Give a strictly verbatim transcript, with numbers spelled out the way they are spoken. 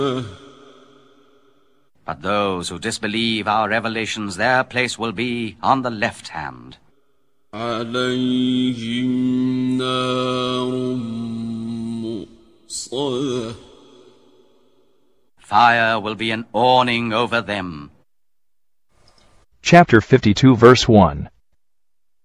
But those who disbelieve our revelations, their place will be on the left hand. عليهم نار مؤصدة. Fire will be an awning over them. Chapter fifty-two, verse one.